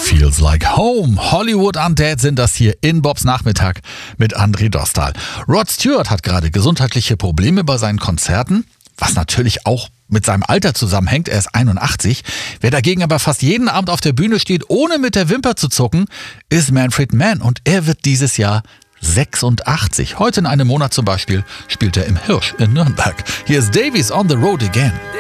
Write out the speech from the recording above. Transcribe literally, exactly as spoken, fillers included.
Feels like home. Hollywood Undead sind das hier in Bobs Nachmittag mit André Dostal. Rod Stewart hat gerade gesundheitliche Probleme bei seinen Konzerten, was natürlich auch mit seinem Alter zusammenhängt. Er ist einundachtzig. Wer dagegen aber fast jeden Abend auf der Bühne steht, ohne mit der Wimper zu zucken, ist Manfred Mann. Und er wird dieses Jahr sechsundachtzig. Heute in einem Monat zum Beispiel spielt er im Hirsch in Nürnberg. Hier ist Davies on the Road Again.